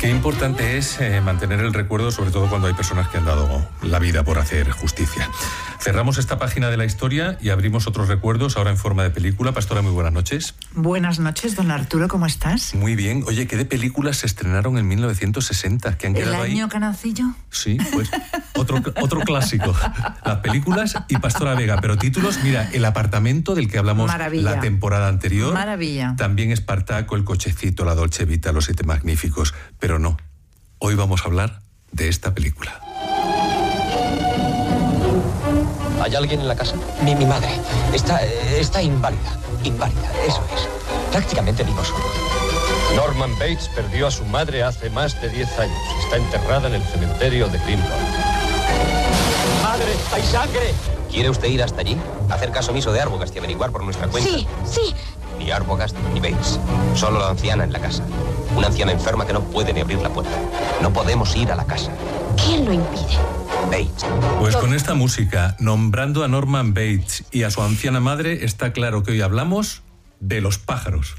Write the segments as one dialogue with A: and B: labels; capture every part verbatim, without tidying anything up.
A: Qué importante es eh, mantener el recuerdo, sobre todo cuando hay personas que han dado la vida por hacer justicia. Cerramos esta página de la historia y abrimos otros recuerdos, ahora en forma de película. Pastora, muy buenas noches.
B: Buenas noches, don Arturo, ¿cómo estás?
A: Muy bien. Oye, ¿qué de películas se estrenaron en mil novecientos sesenta? ¿Que han quedado ahí?
B: ¿El año Canacillo?
A: Sí, pues otro, otro clásico. Las películas y Pastora Vega. Pero títulos, mira, El apartamento del que hablamos
B: Maravilla.
A: La temporada anterior.
B: Maravilla.
A: También Espartaco, El cochecito, La Dolce Vita, Los siete magníficos. Pero no, hoy vamos a hablar de esta película.
C: ¿Hay alguien en la casa? Mi, mi madre. Está, está inválida. Inválida, eso es. Prácticamente vivo solo.
D: Norman Bates perdió a su madre hace más de diez años. Está enterrada en el cementerio de Greenlawn.
C: ¡Madre, hay sangre!
E: ¿Quiere usted ir hasta allí? Hacer caso omiso de Arbogast y averiguar por nuestra cuenta.
F: Sí, sí.
E: Ni Arbogast ni Bates. Solo la anciana en la casa. Una anciana enferma que no puede ni abrir la puerta. No podemos ir a la casa.
F: ¿Quién lo impide?
E: Bates.
A: Pues con esta música, nombrando a Norman Bates y a su anciana madre, está claro que hoy hablamos de los pájaros.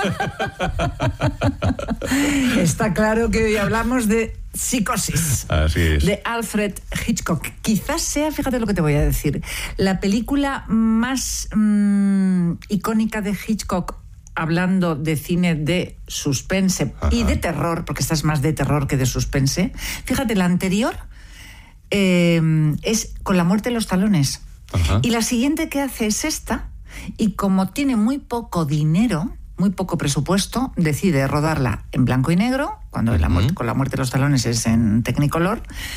B: Está claro que hoy hablamos de Psicosis.
A: Así es.
B: De Alfred Hitchcock. Quizás sea, fíjate lo que te voy a decir, la película más mmm, icónica de Hitchcock, hablando de cine de suspense. Ajá. Y de terror, porque esta es más de terror que de suspense. Fíjate, la anterior eh, es Con la muerte de los talones. Ajá. Y la siguiente que hace es esta, y como tiene muy poco dinero, muy poco presupuesto, decide rodarla en blanco y negro, cuando uh-huh. la muerte, Con la muerte de los talones es en Technicolor,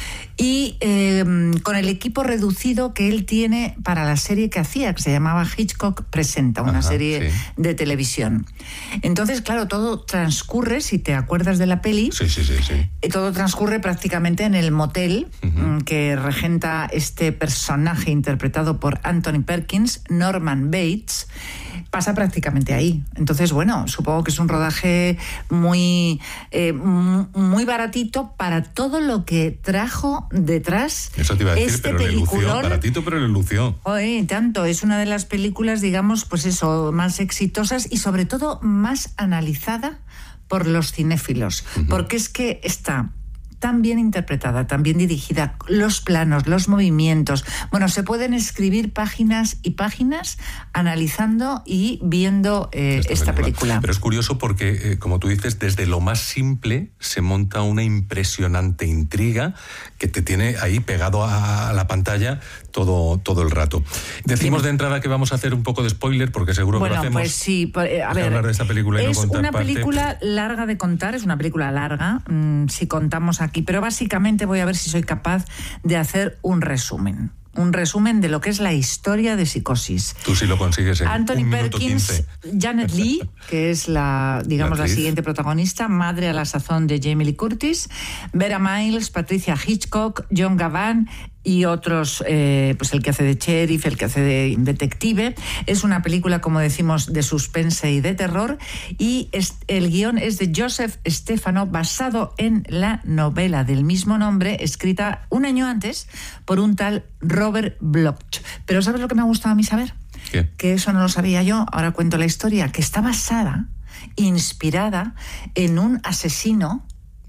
B: y eh, con el equipo reducido que él tiene para la serie que hacía, que se llamaba Hitchcock Presenta, una Ajá, serie sí. de televisión. Entonces, claro, todo transcurre, si te acuerdas de la peli,
A: sí, sí, sí, sí.
B: todo transcurre prácticamente en el motel uh-huh. que regenta este personaje interpretado por Anthony Perkins, Norman Bates. Pasa prácticamente ahí. Entonces, bueno, supongo que es un rodaje muy, eh, muy baratito para todo lo que trajo detrás.
A: Eso te iba a decir,
B: este
A: pero le lució, baratito, pero le lució.
B: Oye, tanto, es una de las películas, digamos, pues eso, más exitosas y sobre todo más analizada por los cinéfilos. Uh-huh. Porque es que está tan bien interpretada, tan bien dirigida, los planos, los movimientos. Bueno, se pueden escribir páginas y páginas analizando y viendo eh, esta, esta película. película.
A: Pero es curioso porque, eh, como tú dices, desde lo más simple se monta una impresionante intriga que te tiene ahí pegado a la pantalla todo, todo el rato. Decimos de entrada que vamos a hacer un poco de spoiler porque seguro
B: bueno,
A: que lo hacemos.
B: Pues sí, a ver,
A: hablar de esta película y
B: es
A: no contar
B: una
A: parte.
B: película larga de contar, es una película larga, mmm, si contamos aquí, pero básicamente voy a ver si soy capaz de hacer un resumen. Un resumen de lo que es la historia de Psicosis.
A: Tú sí lo consigues en
B: Anthony
A: un
B: Perkins, Janet Leigh, que es la, digamos, la, la siguiente protagonista, madre a la sazón de Jamie Lee Curtis, Vera Miles, Patricia Hitchcock, John Gavin y otros, eh, pues el que hace de sheriff, el que hace de detective. Es una película, como decimos, de suspense y de terror, y es, el guión es de Joseph Stefano, basado en la novela del mismo nombre, escrita un año antes por un tal Robert Bloch. Pero ¿sabes lo que me ha gustado a mí saber?
A: ¿Qué?
B: Que eso no lo sabía yo, ahora cuento la historia, que está basada, inspirada en un asesino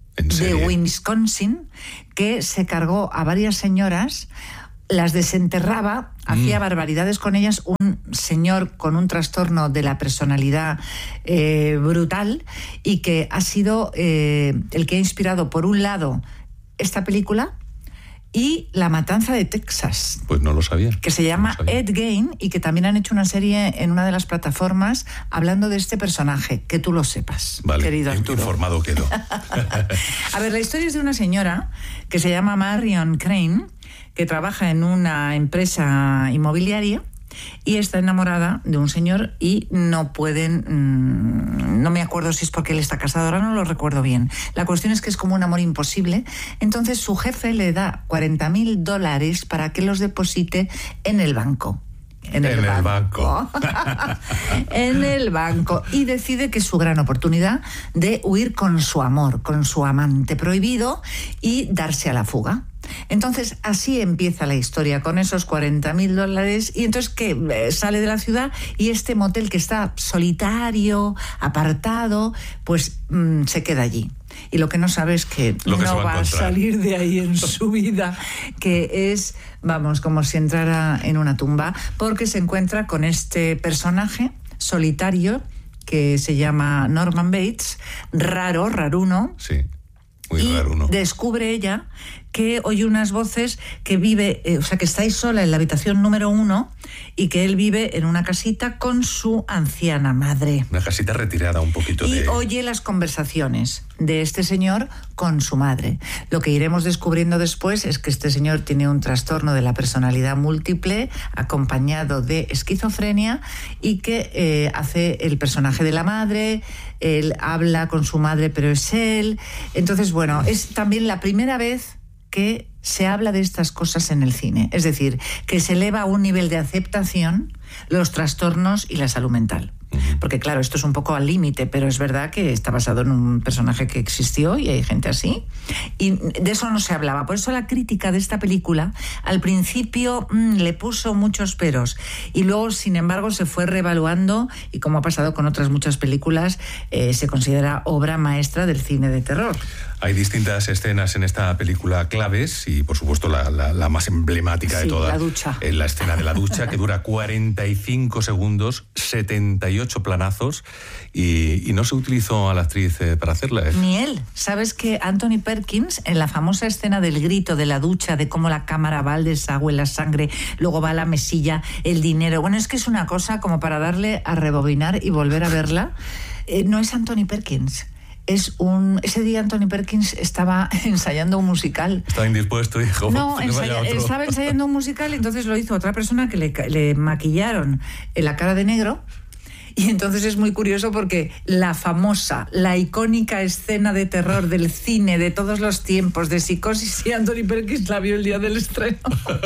B: de Wisconsin que se cargó a varias señoras, las desenterraba, mm. hacía barbaridades con ellas, un señor con un trastorno de la personalidad eh, brutal, y que ha sido eh, el que ha inspirado, por un lado, esta película y La matanza de Texas.
A: Pues no lo sabía.
B: Que se llama
A: no
B: Ed Gein, y que también han hecho una serie en una de las plataformas hablando de este personaje, que tú lo sepas,
A: vale,
B: querido Arturo.
A: Informado quedo.
B: A ver, la historia es de una señora que se llama Marion Crane, que trabaja en una empresa inmobiliaria y está enamorada de un señor y no pueden, mmm, no me acuerdo si es porque él está casado, ahora no lo recuerdo bien. La cuestión es que es como un amor imposible. Entonces su jefe le da cuarenta mil dólares para que los deposite en el banco. En el,
A: en
B: banco.
A: el banco.
B: En el banco. Y decide que es su gran oportunidad de huir con su amor, con su amante prohibido, y darse a la fuga. Entonces, así empieza la historia, con esos cuarenta mil dólares. Y entonces, ¿qué? Eh, sale de la ciudad, y este motel que está solitario, apartado, pues mmm, se queda allí. y lo que no sabe es que
A: Lo que se
B: no
A: va a
B: va a
A: encontrar.
B: salir de ahí en su vida, que es, vamos, como si entrara en una tumba, porque se encuentra con este personaje solitario que se llama Norman Bates, raro, raruno.
A: Sí, muy
B: y
A: raro, ¿no?
B: descubre ella que oye unas voces, que vive, eh, o sea, que estáis sola en la habitación número uno y que él vive en una casita con su anciana madre.
A: Una casita retirada un poquito
B: Y
A: de...
B: oye las conversaciones de este señor con su madre. Lo que iremos descubriendo después es que este señor tiene un trastorno de la personalidad múltiple acompañado de esquizofrenia y que eh, hace el personaje de la madre, él habla con su madre pero es él. Entonces, bueno, es también la primera vez que se habla de estas cosas en el cine. Es decir, que se eleva a un nivel de aceptación los trastornos y la salud mental. Porque claro, esto es un poco al límite, pero es verdad que está basado en un personaje que existió y hay gente así. Y de eso no se hablaba. Por eso la crítica de esta película al principio mmm, le puso muchos peros y luego, sin embargo, se fue reevaluando y, como ha pasado con otras muchas películas, eh, se considera obra maestra del cine de terror.
A: Hay distintas escenas en esta película claves y, por supuesto, la, la, la más emblemática
B: Sí,
A: de todas.
B: la ducha.
A: Es la escena de la ducha, que dura cuarenta y cinco segundos, setenta y ocho planazos, y, y no se utilizó a la actriz eh, para hacerla. ¿eh?
B: Ni él. ¿Sabes que Anthony Perkins, en la famosa escena del grito de la ducha, de cómo la cámara va al desagüe, la sangre, luego va a la mesilla, el dinero? Bueno, es que es una cosa como para darle a rebobinar y volver a verla. Eh, no es Anthony Perkins. Es un... Ese día Anthony Perkins estaba ensayando un musical.
A: Estaba indispuesto y dijo...
B: No,
A: "Que vaya
B: ensaya-
A: otro".
B: estaba ensayando un musical y entonces lo hizo otra persona que le, le maquillaron en la cara de negro. Y entonces es muy curioso porque la famosa, la icónica escena de terror del cine de todos los tiempos, de Psicosis, y Anthony Perkins la vio el día del estreno.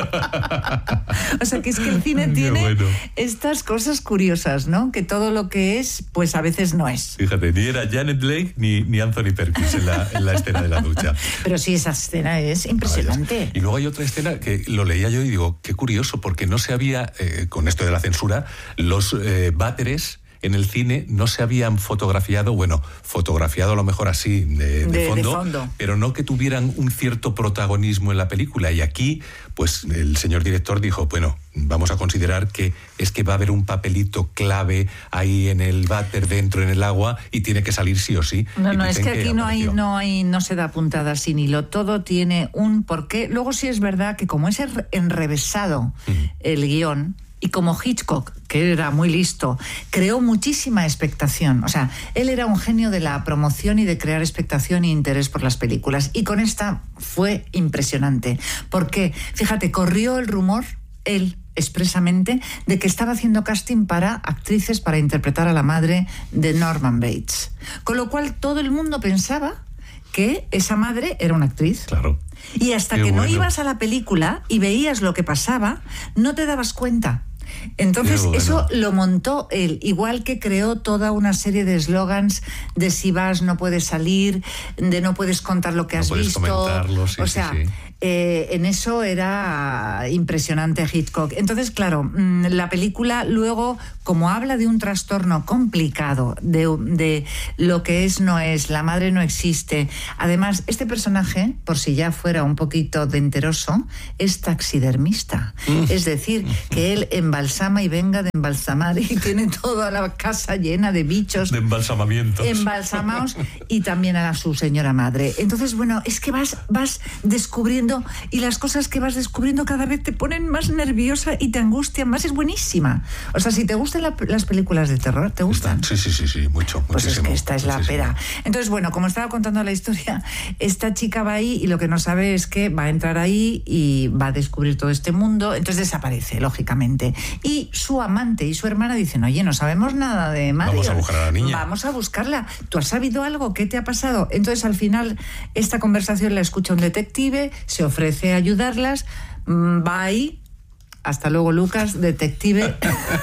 B: O sea, que es que el cine
A: Qué
B: tiene
A: bueno.
B: estas cosas curiosas, ¿no? Que todo lo que es, pues a veces no es.
A: Fíjate, ni era Janet Leigh ni, ni Anthony Perkins en la, en la escena de la ducha.
B: Pero sí, esa escena es impresionante.
A: Y luego hay otra escena que lo leía yo y digo, qué curioso, porque no se había, eh, con esto de la censura, los eh, váteres en el cine no se habían fotografiado, bueno, fotografiado a lo mejor así, de, de,
B: De- de
A: fondo,
B: fondo.
A: pero no que tuvieran un cierto protagonismo en la película. Y aquí, pues el señor director dijo, bueno, vamos a considerar que es que va a haber un papelito clave ahí en el váter, dentro en el agua, y tiene que salir sí o sí.
B: No,
A: Y
B: no, es
A: dicen
B: que aquí no hay,
A: apareció.
B: no hay, no se da puntada sin hilo. Todo tiene un porqué. Luego sí es verdad que como es er- enrevesado el guión, y como Hitchcock, que era muy listo, creó muchísima expectación. O sea, él era un genio de la promoción y de crear expectación e interés por las películas. Y con esta fue impresionante. Porque, fíjate, corrió el rumor, él expresamente, de que estaba haciendo casting para actrices para interpretar a la madre de Norman Bates. Con lo cual todo el mundo pensaba que esa madre era una actriz.
A: Claro.
B: Y hasta
A: Qué
B: que no
A: bueno.
B: ibas a la película y veías lo que pasaba, no te dabas cuenta. Entonces,
A: Qué bueno.
B: eso lo montó él, igual que creó toda una serie de eslogans de si vas no puedes salir, de no puedes contar lo que
A: No
B: has
A: puedes
B: visto.
A: comentarlo, sí,
B: o
A: sí,
B: sea,
A: sí.
B: eh, en eso era impresionante Hitchcock. Entonces, claro, mm, la película luego, como habla de un trastorno complicado, de, de lo que es no es, la madre no existe. Además, este personaje, por si ya fuera un poquito denteroso, es taxidermista. Es decir, que él embalsama y venga de embalsamar y tiene toda la casa llena de bichos
A: De embalsamamientos.
B: embalsamados y también a su señora madre. Entonces, bueno, es que vas, vas descubriendo y las cosas que vas descubriendo cada vez te ponen más nerviosa y te angustian más. Es buenísima. O sea, si te gustan la- las películas de terror, ¿te gustan?
A: Sí, sí, sí, sí, mucho,
B: Pues es
A: muchísimo.
B: que esta es la
A: muchísimo.
B: pera. Entonces, bueno, como estaba contando la historia, esta chica va ahí y lo que no sabe es que va a entrar ahí y va a descubrir todo este mundo, entonces desaparece, lógicamente. Y su amante y su hermana dicen, oye, no sabemos nada de Marion.
A: Vamos a buscar a la niña.
B: Vamos a buscarla. ¿Tú has sabido algo? ¿Qué te ha pasado? Entonces, al final, esta conversación la escucha un detective, se ofrece a ayudarlas, mm, va ahí. Hasta luego, Lucas, detective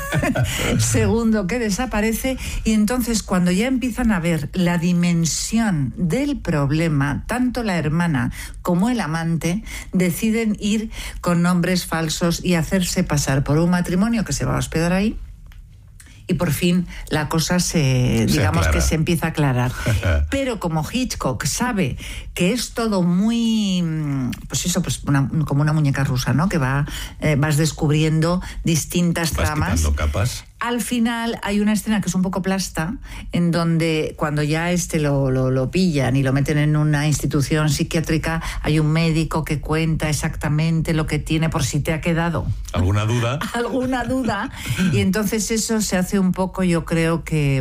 B: segundo que desaparece. Y entonces, cuando ya empiezan a ver la dimensión del problema, tanto la hermana como el amante deciden ir con nombres falsos y hacerse pasar por un matrimonio que se va a hospedar ahí. y por fin la cosa se, digamos
A: se
B: que se empieza a aclarar. Pero como Hitchcock sabe que es todo muy, pues eso, pues una, como una muñeca rusa, ¿no? Que va, eh, vas descubriendo distintas
A: Vas
B: tramas.
A: quitando capas.
B: Al final hay una escena que es un poco plasta, en donde cuando ya este lo, lo, lo pillan y lo meten en una institución psiquiátrica, hay un médico que cuenta exactamente lo que tiene, por si te ha quedado
A: ¿Alguna duda?
B: alguna duda, y entonces eso se hace un poco, yo creo que,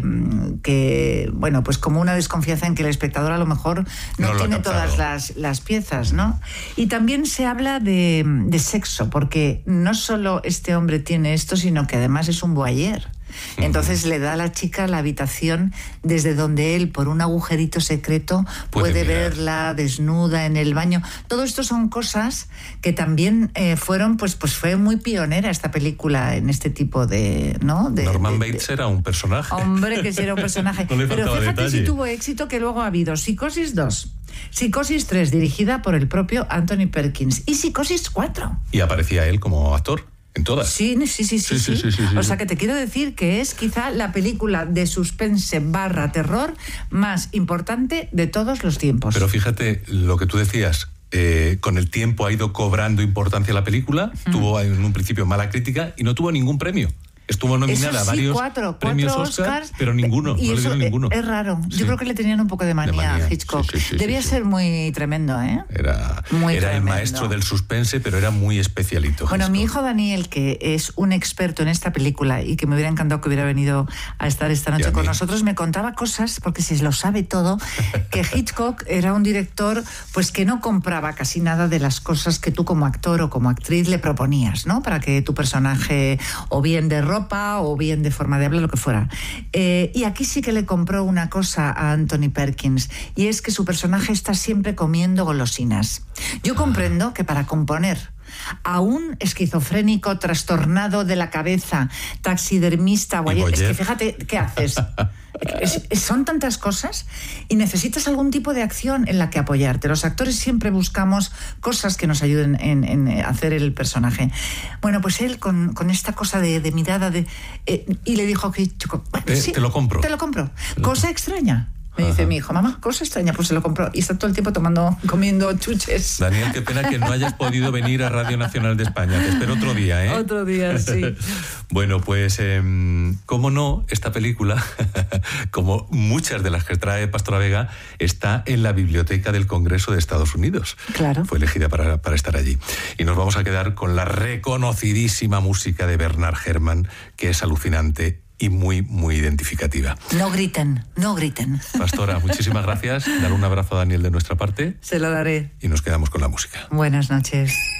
B: que bueno, pues como una desconfianza en que el espectador a lo mejor no,
A: No lo ha
B: tiene
A: captado.
B: todas las, las piezas, ¿no? Y también se habla de, de sexo, porque no solo este hombre tiene esto, sino que además es un voyeur. Entonces le da a la chica la habitación desde donde él, por un agujerito secreto,
A: Puede
B: puede,
A: mirar.
B: verla desnuda en el baño. Todo esto son cosas que también eh, fueron, pues, pues fue muy pionera esta película en este tipo de, ¿no? De,
A: Norman
B: de- de-
A: Bates era un personaje.
B: Hombre, que sí era un personaje.
A: No le
B: Pero
A: faltaba
B: fíjate
A: detalle.
B: si tuvo éxito, que luego ha habido Psicosis dos, Psicosis tres, dirigida por el propio Anthony Perkins, y Psicosis cuatro.
A: Y aparecía él como actor en todas.
B: Sí, sí, sí, sí,
A: Sí,
B: sí.
A: sí, sí, sí, sí.
B: O sea que te quiero decir que es quizá la película de suspense barra terror más importante de todos los tiempos.
A: Pero fíjate lo que tú decías. Eh, con el tiempo ha ido cobrando importancia la película.
B: Mm.
A: Tuvo en un principio mala crítica y no tuvo ningún premio. Estuvo nominada
B: Eso
A: a
B: sí,
A: varios
B: cuatro,
A: premios
B: cuatro
A: Oscar,
B: Oscars,
A: pero ninguno,
B: y
A: no le
B: eso
A: dieron ninguno.
B: Es raro. Yo
A: Sí.
B: creo que le tenían un poco de manía,
A: manía,
B: a Hitchcock.
A: sí, sí, sí,
B: Debía
A: sí,
B: ser
A: sí.
B: muy tremendo, ¿eh?
A: Era,
B: Muy
A: era el
B: tremendo.
A: maestro del suspense, pero era muy especialito.
B: Bueno,
A: Hitchcock.
B: mi hijo Daniel, que es un experto en esta película y que me hubiera encantado que hubiera venido a estar esta
A: Y
B: noche
A: a
B: con
A: mí.
B: nosotros, me contaba cosas, porque se lo sabe todo, que Hitchcock era un director pues que no compraba casi nada de las cosas que tú como actor o como actriz le proponías, ¿no? Para que tu personaje, o bien de ropa, o bien de forma de hablar, lo que fuera. Eh, y aquí sí que le compró una cosa a Anthony Perkins, y es que su personaje está siempre comiendo golosinas. Yo comprendo que para componer a un esquizofrénico trastornado de la cabeza, taxidermista, voyeur, es que fíjate, ¿qué haces? Es, es, son tantas cosas y necesitas algún tipo de acción en la que apoyarte. Los actores siempre buscamos cosas que nos ayuden en, en hacer el personaje. Bueno, pues él con, con esta cosa de, de mirada de eh, y le dijo que bueno,
A: Eh,
B: sí,
A: te lo compro.
B: Te lo compro. Cosa extraña. Me dice
A: Ajá.
B: mi hijo, mamá, cosa extraña, pues se lo compró. Y está todo el tiempo tomando, comiendo chuches.
A: Daniel, qué pena que no hayas podido venir a Radio Nacional de España. Te espero otro día, ¿eh?
B: Otro día, sí.
A: Bueno, pues, eh, cómo no, esta película, como muchas de las que trae Pastora Vega, está en la Biblioteca del Congreso de Estados Unidos.
B: Claro.
A: Fue elegida para, para estar allí. Y nos vamos a quedar con la reconocidísima música de Bernard Herrmann, que es alucinante y muy, muy identificativa.
B: No griten, no griten.
A: Pastora, muchísimas gracias. Dale un abrazo a Daniel de nuestra parte
B: Se lo daré.
A: y nos quedamos con la música.
B: Buenas noches.